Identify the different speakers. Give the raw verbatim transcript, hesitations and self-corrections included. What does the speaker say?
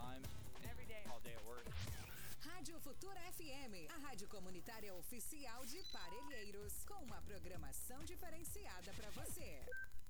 Speaker 1: time. Every day. All day at work.
Speaker 2: Rádio Futura F M, a rádio comunitária oficial de Parelheiros, com uma programação diferenciada para você.